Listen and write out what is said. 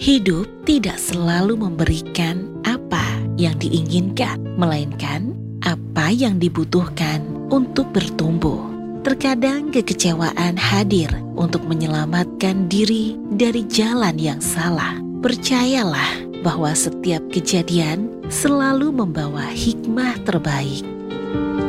Hidup tidak selalu memberikan apa yang diinginkan, melainkan apa yang dibutuhkan untuk bertumbuh. Terkadang kekecewaan hadir untuk menyelamatkan diri dari jalan yang salah. Percayalah bahwa setiap kejadian selalu membawa hikmah terbaik.